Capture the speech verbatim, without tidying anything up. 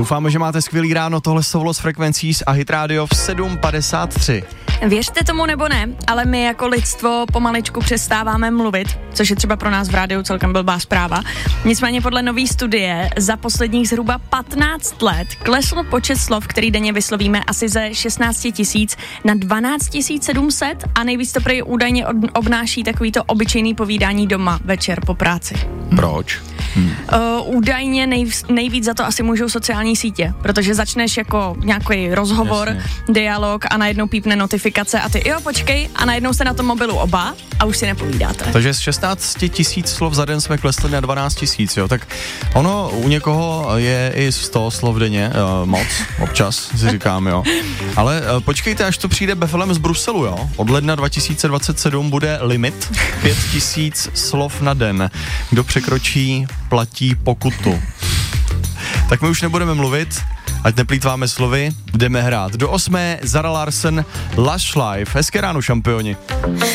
Doufáme, že máte skvělý ráno, tohle Soulo s Frekvencí a Hit Radio v sedm padesát tři. Věřte tomu nebo ne, ale my jako lidstvo pomaličku přestáváme mluvit, což je třeba pro nás v rádiu celkem blbá zpráva. Nicméně podle nový studie za posledních zhruba patnáct let klesl počet slov, který denně vyslovíme, asi ze šestnáct tisíc na dvanáct tisíc sedm set a nejvíc to prý údajně obnáší takovýto obyčejný povídání doma večer po práci. Proč? Hmm. Uh, údajně nej, nejvíc za to asi můžou sociální sítě, protože začneš jako nějaký rozhovor, Jasně. dialog a najednou pípne notifikace a ty jo, počkej, a najednou jste na tom mobilu oba a už si nepovídáte. Takže z šestnáct tisíc slov za den jsme klesli na dvanáct tisíc, jo, tak ono u někoho je i sto slov denně, uh, moc, občas si říkám, jo. Ale uh, počkejte, až to přijde Beflem z Bruselu, jo. Od ledna dva tisíce dvacet sedm bude limit pět tisíc slov na den. Kdo překročí, platí pokutu. Tak my už nebudeme mluvit, ať neplýtváme slovy, jdeme hrát. Do osmé Zara Larsson, Lush Life. Hezké ráno, šampioni.